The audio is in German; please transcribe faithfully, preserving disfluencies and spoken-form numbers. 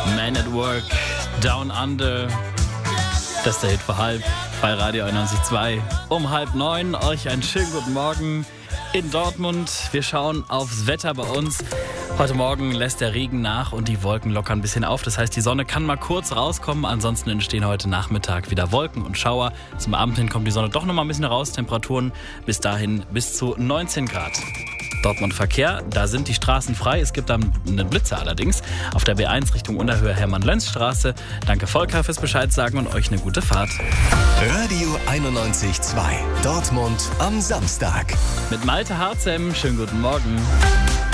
Man at Work, Down Under. Das ist der Hit vor halb bei Radio einundneunzig Komma zwei. Um halb neun euch einen schönen guten Morgen in Dortmund. Wir schauen aufs Wetter bei uns. Heute Morgen lässt der Regen nach und die Wolken lockern ein bisschen auf. Das heißt, die Sonne kann mal kurz rauskommen. Ansonsten entstehen heute Nachmittag wieder Wolken und Schauer. Zum Abend hin kommt die Sonne doch noch mal ein bisschen raus. Temperaturen bis dahin bis zu neunzehn Grad. Dortmund Verkehr, da sind die Straßen frei. Es gibt dann einen Blitzer allerdings. Auf der B eins Richtung Unterhöhe Hermann-Lenz-Straße. Danke Volker fürs Bescheid sagen und euch eine gute Fahrt. Radio einundneunzig Komma zwei. Dortmund am Samstag. Mit Malte Harzem, schönen guten Morgen.